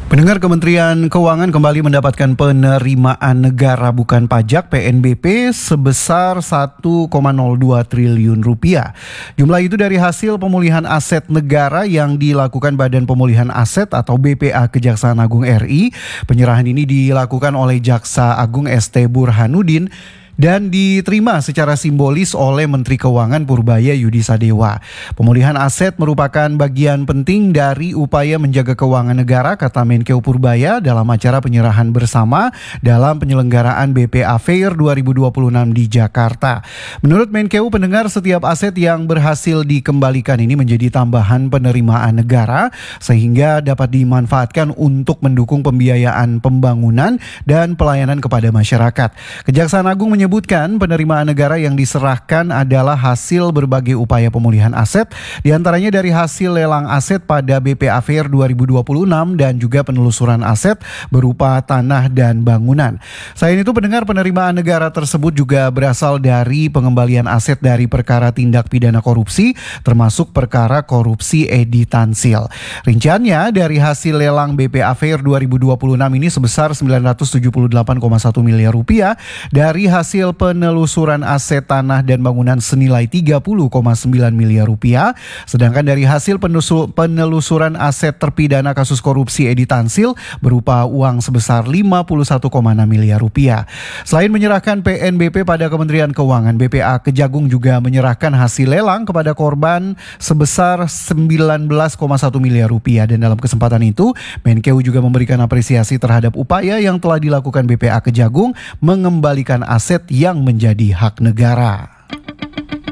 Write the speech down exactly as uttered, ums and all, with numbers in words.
Pendengar, Kementerian Keuangan kembali mendapatkan penerimaan negara bukan pajak P N B P sebesar satu koma nol dua triliun rupiah. Jumlah itu dari hasil pemulihan aset negara yang dilakukan Badan Pemulihan Aset atau B P A Kejaksaan Agung R I. Penyerahan ini dilakukan oleh Jaksa Agung S T Burhanuddin dan diterima secara simbolis oleh Menteri Keuangan Purbaya Yudisadewa. Pemulihan aset merupakan bagian penting dari upaya menjaga keuangan negara, kata Menkeu Purbaya dalam acara penyerahan bersama dalam penyelenggaraan B P A Fair dua ribu dua puluh enam di Jakarta. Menurut Menkeu, pendengar, setiap aset yang berhasil dikembalikan ini menjadi tambahan penerimaan negara sehingga dapat dimanfaatkan untuk mendukung pembiayaan pembangunan dan pelayanan kepada masyarakat. Kejaksaan Agung menyebutkan Menyebutkan penerimaan negara yang diserahkan adalah hasil berbagai upaya pemulihan aset, diantaranya dari hasil lelang aset pada B P A Fair dua ribu dua puluh enam dan juga penelusuran aset berupa tanah dan bangunan. Selain itu, pendengar, penerimaan negara tersebut juga berasal dari pengembalian aset dari perkara tindak pidana korupsi, termasuk perkara korupsi Edi Tansil. Rinciannya dari hasil lelang B P A Fair dua ribu dua puluh enam ini sebesar sembilan ratus tujuh puluh delapan koma satu miliar rupiah, dari hasil Hasil penelusuran aset tanah dan bangunan senilai tiga puluh koma sembilan miliar rupiah, sedangkan dari hasil penelusuran aset terpidana kasus korupsi Edi Tansil berupa uang sebesar lima puluh satu koma enam miliar rupiah. Selain menyerahkan P N B P pada Kementerian Keuangan, B P A Kejagung juga menyerahkan hasil lelang kepada korban sebesar sembilan belas koma satu miliar rupiah, dan dalam kesempatan itu Menkeu juga memberikan apresiasi terhadap upaya yang telah dilakukan B P A Kejagung mengembalikan aset yang menjadi hak negara.